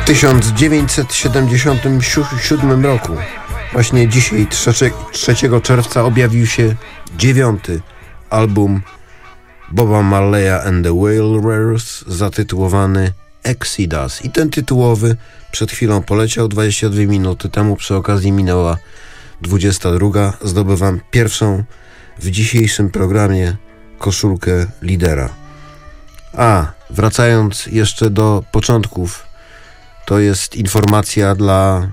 W 1977 roku, właśnie dzisiaj, 3 czerwca, objawił się 9. album Boba Marleya and the Wailers zatytułowany Exodus. I ten tytułowy przed chwilą poleciał, 22 minuty temu, przy okazji minęła 22. Zdobywam pierwszą w dzisiejszym programie koszulkę lidera. A, wracając jeszcze do początków, to jest informacja dla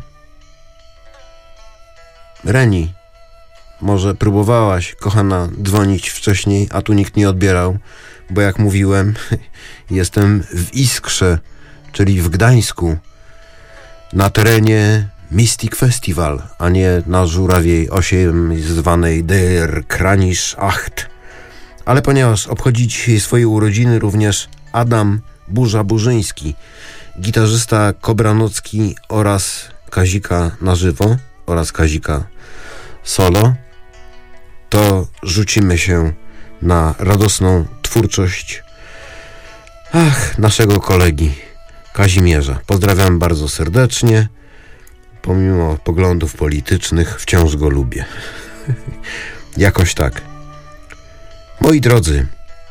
Reni. Może próbowałaś, kochana, dzwonić wcześniej, a tu nikt nie odbierał, bo jak mówiłem, jestem w Iskrze, czyli w Gdańsku, na terenie Mystic Festival, a nie na Żurawiej 8, zwanej Der Kranisch 8. Ale ponieważ obchodzi dzisiaj swoje urodziny również Adam Burza-Burzyński, gitarzysta Kobranocki oraz Kazika na żywo oraz Kazika solo, to rzucimy się na radosną twórczość naszego kolegi Kazimierza. Pozdrawiam bardzo serdecznie. Pomimo poglądów politycznych wciąż go lubię. Jakoś tak. Moi drodzy,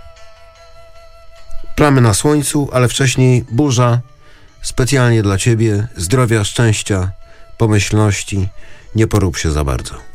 plamy na słońcu, ale wcześniej burza. Specjalnie dla ciebie. Zdrowia, szczęścia, pomyślności. Nie porób się za bardzo.